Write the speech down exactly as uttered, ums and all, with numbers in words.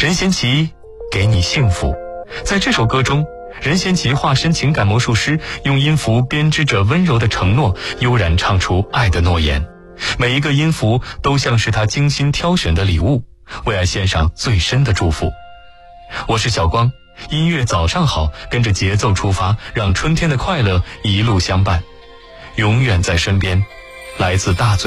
任贤齐给你幸福。在这首歌中，任贤齐化身情感魔术师，用音符编织着温柔的承诺，悠然唱出爱的诺言。每一个音符都像是他精心挑选的礼物，为爱献上最深的祝福。我是小光，音乐早上好，跟着节奏出发，让春天的快乐一路相伴，永远在身边。来自大嘴。